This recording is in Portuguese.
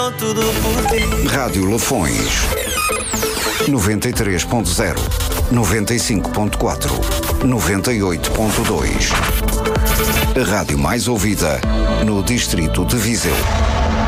dou tudo por ti. Rádio Lafões 93.0, 95.4, 98.2. A rádio mais ouvida no distrito de Viseu.